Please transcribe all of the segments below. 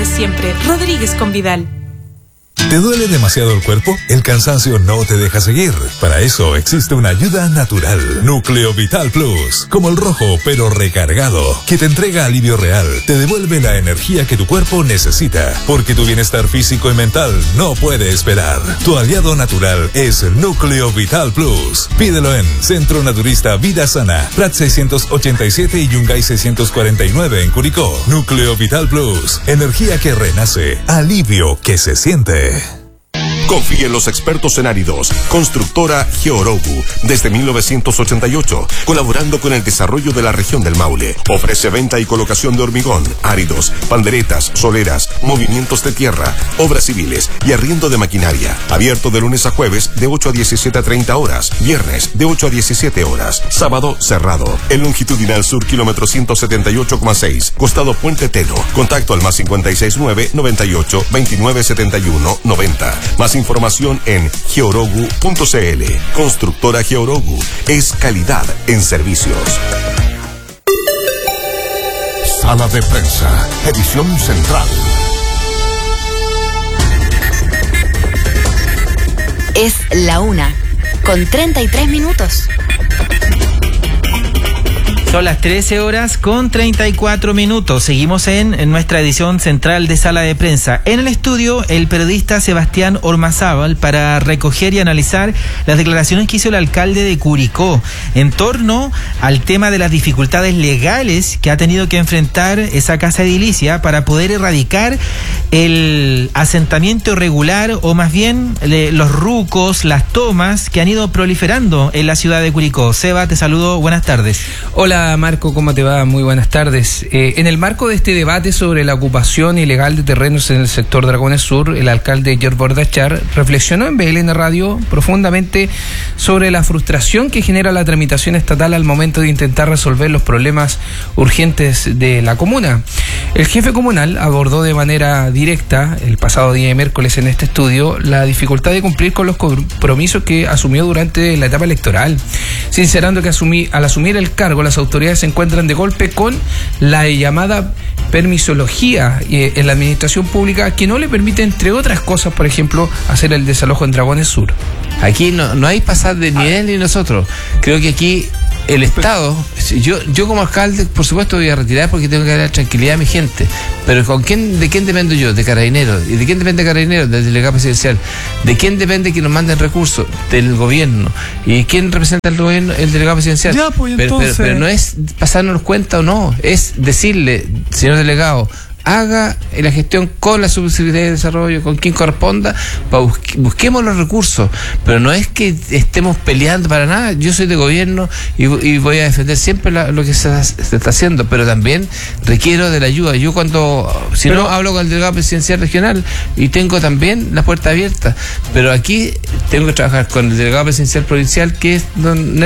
de siempre. Rodríguez con Vidal. ¿Te duele demasiado el cuerpo? ¿El cansancio no te deja seguir? Para eso existe una ayuda natural. Núcleo Vital Plus. Como el rojo, pero recargado. Que te entrega alivio real. Te devuelve la energía que tu cuerpo necesita. Porque tu bienestar físico y mental no puede esperar. Tu aliado natural es Núcleo Vital Plus. Pídelo en Centro Naturista Vida Sana. Prat 687 y Yungay 649 en Curicó. Núcleo Vital Plus. Energía que renace. Alivio que se siente. Confíe en los expertos en áridos. Constructora Georogu, desde 1988, colaborando con el desarrollo de la región del Maule. Ofrece venta y colocación de hormigón, áridos, panderetas, soleras, movimientos de tierra, obras civiles y arriendo de maquinaria. Abierto de lunes a jueves de 8 a 17:30 horas, viernes de 8 a 17 horas, sábado cerrado. El longitudinal sur, kilómetro 178,6, costado Puente Teno. Contacto al +569 98 29 71 90. Más información en georogu.cl. Constructora Georogu es calidad en servicios. Sala de prensa, edición central. Es la 1:33. Son las 13:34. Seguimos en nuestra edición central de Sala de Prensa. En el estudio, el periodista Sebastián Ormazábal para recoger y analizar las declaraciones que hizo el alcalde de Curicó en torno al tema de las dificultades legales que ha tenido que enfrentar esa casa edilicia para poder erradicar el asentamiento irregular, o más bien los rucos, las tomas que han ido proliferando en la ciudad de Curicó. Seba, te saludo, buenas tardes. Hola Marco, ¿cómo te va? Muy buenas tardes. En el marco de este debate sobre la ocupación ilegal de terrenos en el sector Dragones Sur, el alcalde George Bordachar reflexionó en BLN Radio profundamente sobre la frustración que genera la tramitación estatal al momento de intentar resolver los problemas urgentes de la comuna. El jefe comunal abordó de manera directa el pasado día de miércoles en este estudio la dificultad de cumplir con los compromisos que asumió durante la etapa electoral, sincerando que al asumir el cargo las autoridades se encuentran de golpe con la llamada permisología en la administración pública, que no le permite, entre otras cosas, por ejemplo, hacer el desalojo en Dragones Sur. Aquí no hay pasar de nivel ni nosotros. Creo que aquí el Estado, yo como alcalde, por supuesto voy a retirar porque tengo que dar tranquilidad a mi gente, pero ¿de quién dependo yo? De Carabineros. ¿Y de quién depende Carabineros? Del delegado presidencial. ¿De quién depende que nos manden recursos? Del gobierno. ¿Y quién representa al gobierno? El delegado presidencial. Ya, pues, pero no es pasarnos cuenta o no, es decirle, señor delegado, haga la gestión con la Subsecretaría de Desarrollo, con quien corresponda, busquemos los recursos, pero no es que estemos peleando para nada. Yo soy de gobierno y voy a defender siempre lo que se está haciendo, pero también requiero de la ayuda. Yo no hablo con el delegado presidencial regional y tengo también la puerta abierta, pero aquí tengo que trabajar con el delegado presidencial provincial, que es don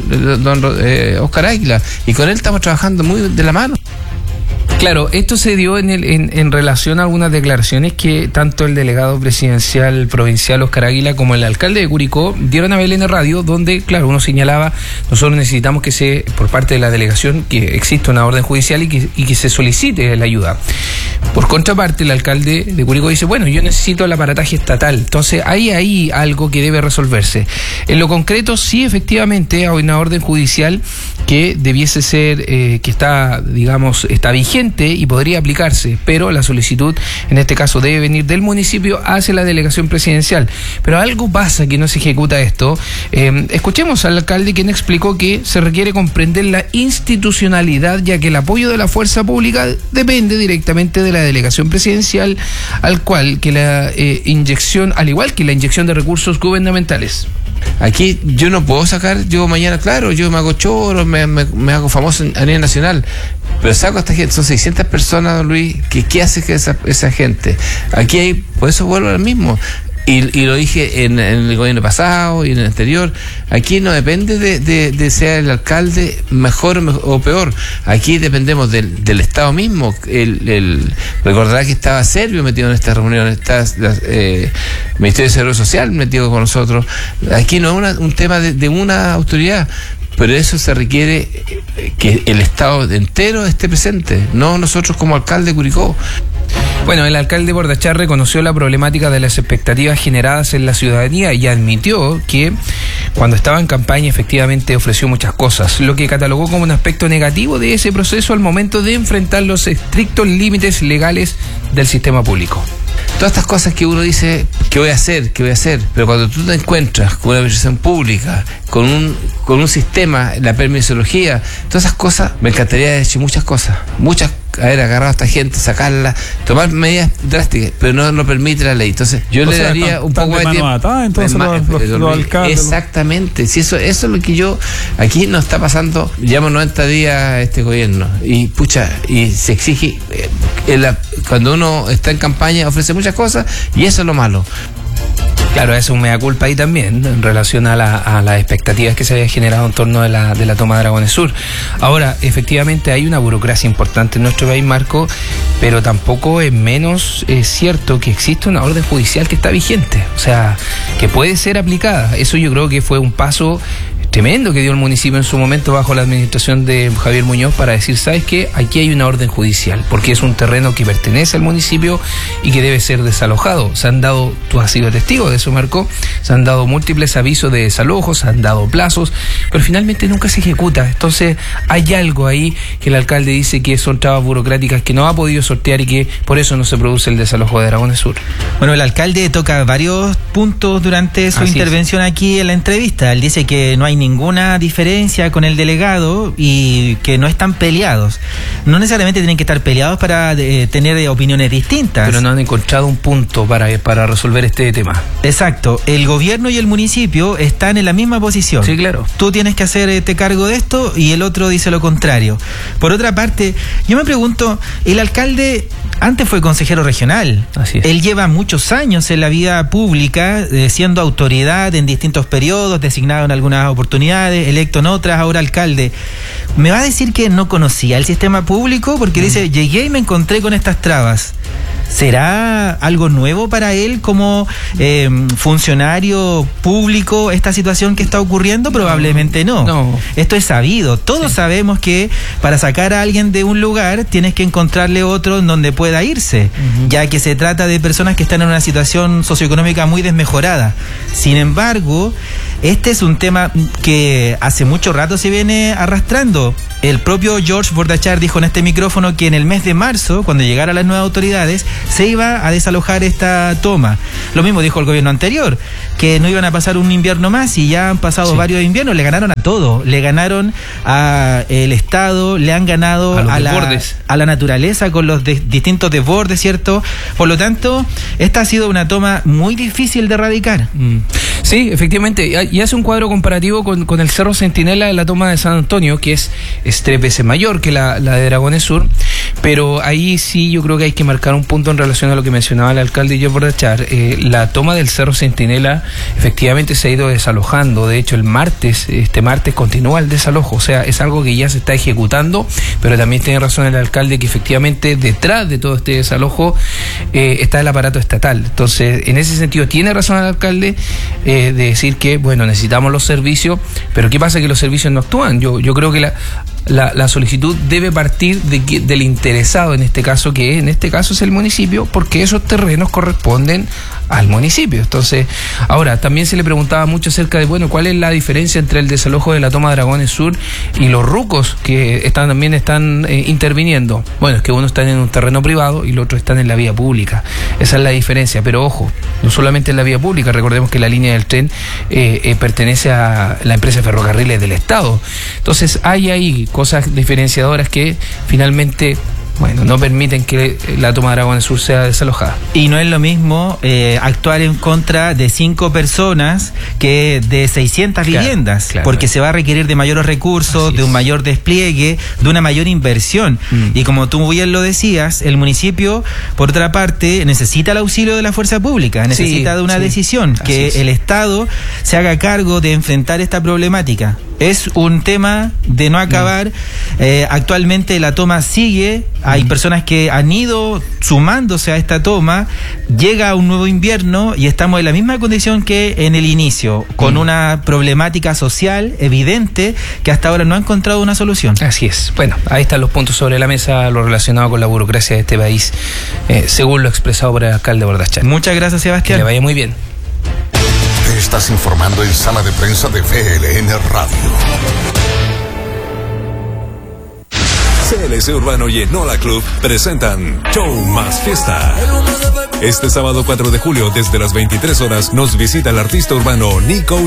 Oscar Águila, y con él estamos trabajando muy de la mano. Claro, esto se dio en relación a algunas declaraciones que tanto el delegado presidencial provincial Oscar Águila como el alcalde de Curicó dieron a BLN Radio, donde, claro, uno señalaba, nosotros necesitamos que por parte de la delegación, que exista una orden judicial y que se solicite la ayuda. Por contraparte, el alcalde de Curicó dice, bueno, yo necesito el aparataje estatal. Entonces, hay ahí algo que debe resolverse. En lo concreto, sí, efectivamente, hay una orden judicial que debiese ser, que está vigente y podría aplicarse, pero la solicitud en este caso debe venir del municipio hacia la delegación presidencial. Pero algo pasa que no se ejecuta esto. Escuchemos al alcalde, quien explicó que se requiere comprender la institucionalidad, ya que el apoyo de la fuerza pública depende directamente de la delegación presidencial, al igual que la inyección de recursos gubernamentales. Aquí yo no puedo sacar, yo mañana, claro, yo me hago choro, me hago famoso a nivel nacional, pero saco a esta gente, son 600 personas, don Luis, ¿qué hace que esa gente? Aquí hay, por eso vuelvo al mismo. Y lo dije en el gobierno pasado y en el anterior. Aquí no depende de ser el alcalde mejor o peor. Aquí dependemos del Estado mismo. Recordará que estaba Servio metido en esta reunión, está el Ministerio de Desarrollo Social metido con nosotros. Aquí no es un tema de una autoridad, pero eso se requiere que el Estado entero esté presente, no nosotros como alcalde de Curicó. Bueno, el alcalde Bordachar reconoció la problemática de las expectativas generadas en la ciudadanía y admitió que cuando estaba en campaña efectivamente ofreció muchas cosas, lo que catalogó como un aspecto negativo de ese proceso al momento de enfrentar los estrictos límites legales del sistema público. Todas estas cosas que uno dice, ¿qué voy a hacer? Pero cuando tú te encuentras con una administración pública, con un sistema, la permisología, todas esas cosas, me encantaría haber hecho muchas cosas, haber agarrado a esta gente, sacarla, tomar medidas drásticas, pero no lo permite la ley. Entonces, yo le daría un poco de tiempo. Entonces los alcaldes. Exactamente. Si eso es lo que aquí nos está pasando, llevamos 90 días este gobierno y se exige, cuando uno está en campaña ofrece muchas cosas y eso es lo malo. Claro, es un mea culpa ahí también en relación a las expectativas que se había generado en torno de la toma de Dragones Sur. Ahora, efectivamente hay una burocracia importante en nuestro país, Marco, pero tampoco es menos cierto que existe una orden judicial que está vigente, o sea, que puede ser aplicada. Eso yo creo que fue un paso tremendo que dio el municipio en su momento bajo la administración de Javier Muñoz para decir, ¿sabes qué? Aquí hay una orden judicial, porque es un terreno que pertenece al municipio y que debe ser desalojado. Se han dado, tú has sido testigo de eso, Marco, se han dado múltiples avisos de desalojo, se han dado plazos, pero finalmente nunca se ejecuta. Entonces hay algo ahí que el alcalde dice que son trabas burocráticas que no ha podido sortear y que por eso no se produce el desalojo de Dragones Sur. Bueno, el alcalde toca varios puntos durante su intervención aquí en la entrevista. Él dice que no hay ninguna diferencia con el delegado y que no están peleados. No necesariamente tienen que estar peleados para tener opiniones distintas. Pero no han encontrado un punto para resolver este tema. Exacto. El gobierno y el municipio están en la misma posición. Sí, claro. Tú tienes que hacerte cargo de esto y el otro dice lo contrario. Por otra parte, yo me pregunto, el alcalde antes fue consejero regional. Así es. Él lleva muchos años en la vida pública, siendo autoridad en distintos periodos, designado en algunas oportunidades, electo en otras, ahora alcalde. ¿Me va a decir que no conocía el sistema público? Porque dice, llegué y me encontré con estas trabas. ¿Será algo nuevo para él como funcionario público esta situación que está ocurriendo? Probablemente no. Esto es sabido. Todos sabemos que para sacar a alguien de un lugar tienes que encontrarle otro en donde pueda irse, ya que se trata de personas que están en una situación socioeconómica muy desmejorada. Sin embargo, este es un tema que hace mucho rato se viene arrastrando. El propio George Bordachar dijo en este micrófono que en el mes de marzo, cuando llegaran las nuevas autoridades, se iba a desalojar esta toma. Lo mismo dijo el gobierno anterior, que no iban a pasar un invierno más y ya han pasado varios inviernos. Le ganaron a todo. Le ganaron al Estado, le han ganado a la naturaleza con los distintos desbordes, ¿cierto? Por lo tanto, esta ha sido una toma muy difícil de erradicar. Sí, efectivamente. Y hace un cuadro comparativo con el Cerro Centinela de la toma de San Antonio, que es 3 veces mayor que la de Dragones Sur, pero ahí sí yo creo que hay que marcar un punto en relación a lo que mencionaba el alcalde George Bordachar. La toma del Cerro Centinela efectivamente se ha ido desalojando. De hecho, este martes continúa el desalojo, o sea, es algo que ya se está ejecutando, pero también tiene razón el alcalde que efectivamente detrás de todo este desalojo está el aparato estatal. Entonces, en ese sentido tiene razón el alcalde de decir que, bueno, necesitamos los servicios, pero ¿qué pasa? Que los servicios no actúan. Yo creo que la solicitud debe partir del interesado en este caso, que en este caso es el municipio, porque esos terrenos corresponden al municipio. Entonces, ahora, también se le preguntaba mucho acerca de, bueno, ¿cuál es la diferencia entre el desalojo de la toma de Dragones Sur y los rucos que también están interviniendo? Bueno, es que uno está en un terreno privado y los otros están en la vía pública. Esa es la diferencia, pero ojo, no solamente en la vía pública, recordemos que la línea del tren pertenece a la empresa de ferrocarriles del Estado. Entonces, hay ahí cosas diferenciadoras que finalmente, bueno, no permiten que la toma de Dragones Sur sea desalojada. Y no es lo mismo actuar en contra de 5 personas que de 600 viviendas, porque se va a requerir de mayores recursos, de un mayor despliegue, de una mayor inversión. Y como tú bien lo decías, el municipio, por otra parte, necesita el auxilio de la fuerza pública, necesita de una decisión, que el Estado se haga cargo de enfrentar esta problemática. Es un tema de no acabar. Actualmente la toma sigue hay personas que han ido sumándose a esta toma, llega un nuevo invierno y estamos en la misma condición que en el inicio, con una problemática social evidente que hasta ahora no ha encontrado una solución. Así es. Bueno, ahí están los puntos sobre la mesa, lo relacionado con la burocracia de este país, según lo expresado por el alcalde Bordachán. Muchas gracias, Sebastián. Que le vaya muy bien. Te estás informando en Sala de Prensa de VLN Radio. CLC Urbano y Enola Club presentan Show Más Fiesta. Este sábado 4 de julio, desde las 23 horas, nos visita el artista urbano Nico